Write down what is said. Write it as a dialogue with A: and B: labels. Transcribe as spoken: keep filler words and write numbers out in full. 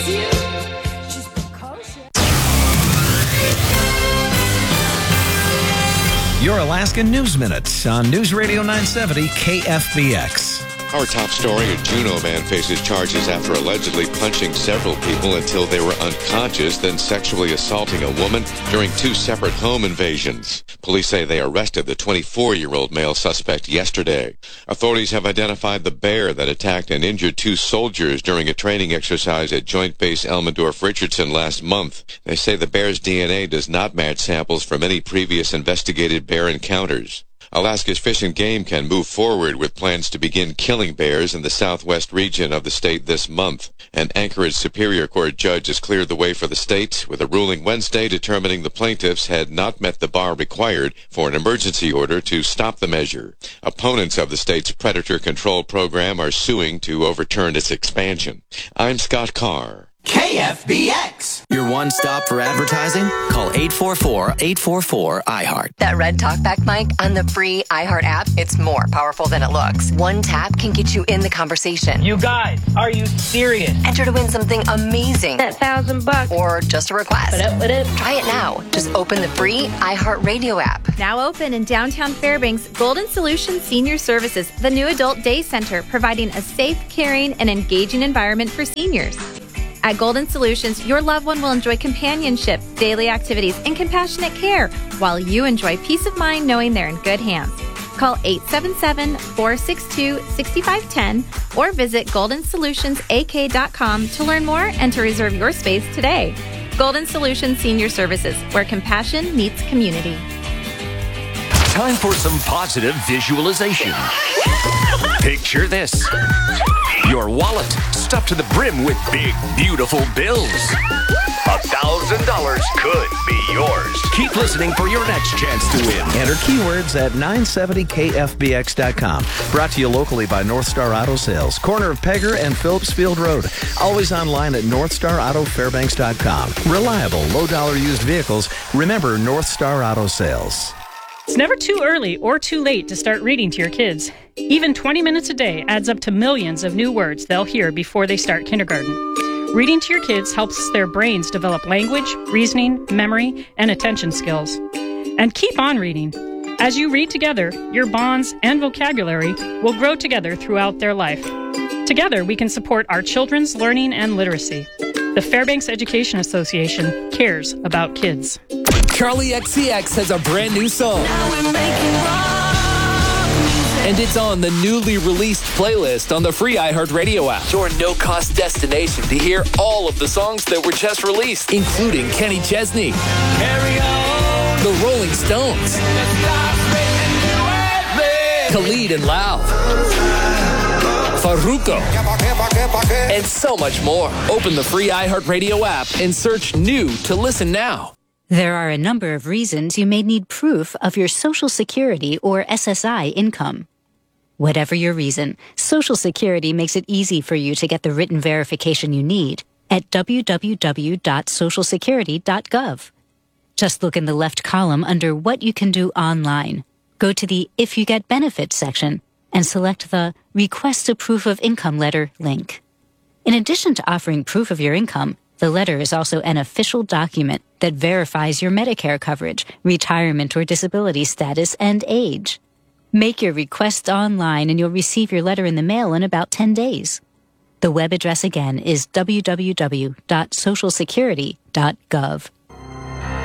A: Your Alaskan News Minute on News Radio nine seventy K F B X.
B: Our top story, a Juneau man faces charges after allegedly punching several people until they were unconscious, then sexually assaulting a woman during two separate home invasions. Police say they arrested the twenty-four-year-old male suspect yesterday. Authorities have identified the bear that attacked and injured two soldiers during a training exercise at Joint Base Elmendorf-Richardson last month. They say the bear's D N A does not match samples from any previous investigated bear encounters. Alaska's Fish and Game can move forward with plans to begin killing bears in the southwest region of the state this month. An Anchorage Superior Court judge has cleared the way for the state with a ruling Wednesday determining the plaintiffs had not met the bar required for an emergency order to stop the measure. Opponents of the state's predator control program are suing to overturn its expansion. I'm Scott Carr.
C: K F B X.
D: Your one stop for advertising? Call eight four four, eight four four, I heart.
E: That red talkback mic on the free iHeart app, it's more powerful than it looks. One tap can get you in the conversation.
C: You guys, are you serious?
E: Enter to win something amazing.
F: That thousand bucks.
E: Or just a request.
F: What up, what up?
E: Try it now. Just open the free iHeart Radio app.
G: Now open in downtown Fairbanks, Golden Solutions Senior Services, the new adult day center, providing a safe, caring, and engaging environment for seniors. At Golden Solutions, your loved one will enjoy companionship, daily activities, and compassionate care, while you enjoy peace of mind knowing they're in good hands. Call eight seven seven, four six two, six five one zero or visit golden solutions a k dot com to learn more and to reserve your space today. Golden Solutions Senior Services, where compassion meets community.
H: Time for some positive visualization. Picture this. Your wallet stuffed to the brim with big, beautiful bills. A thousand dollars could be yours. Keep listening for your next chance to win.
A: Enter keywords at nine seventy K F B X dot com. Brought to you locally by North Star Auto Sales, corner of Pegger and Phillips Field Road. Always online at north star auto fairbanks dot com. Reliable, low-dollar used vehicles. Remember North Star Auto Sales.
I: It's never too early or too late to start reading to your kids. Even twenty minutes a day adds up to millions of new words they'll hear before they start kindergarten. Reading to your kids helps their brains develop language, reasoning, memory, and attention skills. And keep on reading. As you read together, your bonds and vocabulary will grow together throughout their life. Together, we can support our children's learning and literacy. The Fairbanks Education Association cares about kids.
J: Charlie X C X has a brand new song. And it's on the newly released playlist on the free iHeartRadio app. Your no-cost destination to hear all of the songs that were just released, including Kenny Chesney, Carry On, The Rolling Stones, Khalid and Lauv, Farruko, and so much more. Open the free iHeartRadio app and search New to listen now.
K: There are a number of reasons you may need proof of your Social Security or S S I income. Whatever your reason, Social Security makes it easy for you to get the written verification you need at w w w dot social security dot gov. Just look in the left column under What You Can Do Online. Go to the If You Get Benefits section and select the Request a Proof of Income Letter link. In addition to offering proof of your income, the letter is also an official document that verifies your Medicare coverage, retirement or disability status, and age. Make your request online and you'll receive your letter in the mail in about ten days. The web address again is w w w dot social security dot gov.